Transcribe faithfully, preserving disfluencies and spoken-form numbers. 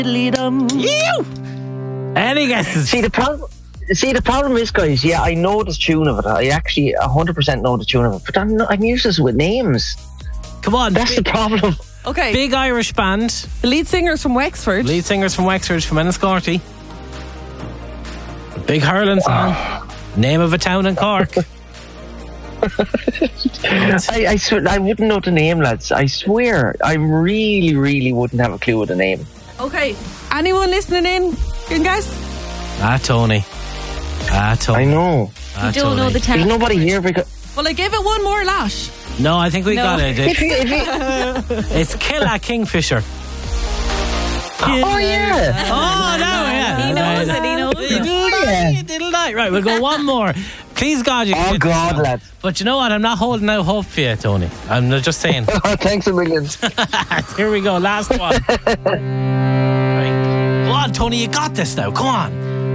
Any guesses? See the problem. See the problem is, guys. Yeah, I know the tune of it. I actually one hundred percent know the tune of it, but I'm not, I'm useless with names. Come on, that's the problem. Okay. Big Irish band. The lead singer's from Wexford. Lead singers from Wexford, from Enniscorthy. Big hurling song. Name of a town in Cork. I, I swear, I wouldn't know the name, lads. I swear, I really, really wouldn't have a clue of the name. Okay. Anyone listening in can guess? Ah, Tony. Ah, Tony. I know. Ah, You don't Tony. know the town. There's nobody here because. Well, I gave it one more lash. No, I think we No. got it. If It's, you, if you, it's Killa Kingfisher. oh yeah. Oh, no, yeah. He knows it, he knows it. Diddle-die, diddle-die. Right, we'll go one more. Please, God, you can Oh get this God, one. lads. But you know what? I'm not holding out hope for you, Tony. I'm just saying. Thanks a million. Here we go, last one. Right. Come on, Tony, you got this now. Come on.